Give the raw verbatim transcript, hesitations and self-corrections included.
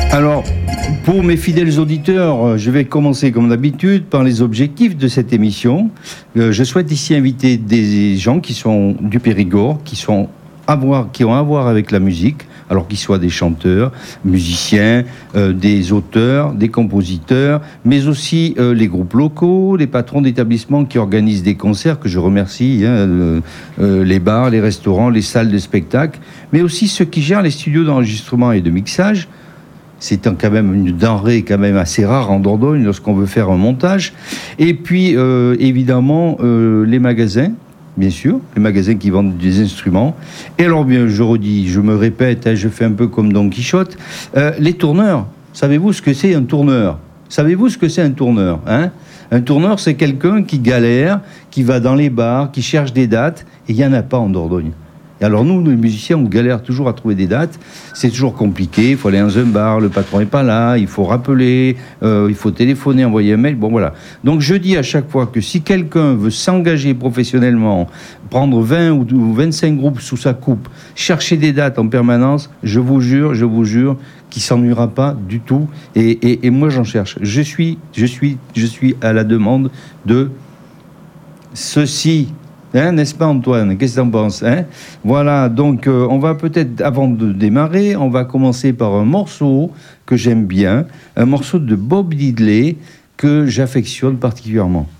Alors, pour mes fidèles auditeurs, je vais commencer comme d'habitude par les objectifs de cette émission. Euh, je souhaite ici inviter des gens qui sont du Périgord, qui, sont à voir, qui ont à voir avec la musique, alors qu'ils soient des chanteurs, musiciens, euh, des auteurs, des compositeurs, mais aussi euh, les groupes locaux, les patrons d'établissements qui organisent des concerts, que je remercie, hein, euh, euh, les bars, les restaurants, les salles de spectacle, mais aussi ceux qui gèrent les studios d'enregistrement et de mixage. C'est quand même une denrée quand même assez rare en Dordogne lorsqu'on veut faire un montage. Et puis, euh, évidemment, euh, les magasins, bien sûr, les magasins qui vendent des instruments. Et alors, bien, je redis, je me répète, hein, je fais un peu comme Don Quichotte. Euh, les tourneurs, savez-vous ce que c'est un tourneur ? Savez-vous ce que c'est un tourneur, hein ? Un tourneur, c'est quelqu'un qui galère, qui va dans les bars, qui cherche des dates, et il n'y en a pas en Dordogne. Et alors nous, les musiciens, on galère toujours à trouver des dates. C'est toujours compliqué. Il faut aller dans un bar, le patron n'est pas là, il faut rappeler, euh, il faut téléphoner, envoyer un mail. Bon, voilà. Donc je dis à chaque fois que si quelqu'un veut s'engager professionnellement, prendre vingt ou vingt-cinq groupes sous sa coupe, chercher des dates en permanence, je vous jure, je vous jure qu'il ne s'ennuiera pas du tout. Et, et, et moi, j'en cherche. Je suis, je suis, je suis à la demande de ceci. Hein, n'est-ce pas Antoine ? Qu'est-ce que tu en penses, hein ? Voilà, donc euh, on va peut-être, avant de démarrer, on va commencer par un morceau que j'aime bien, un morceau de Bob Diddley que j'affectionne particulièrement.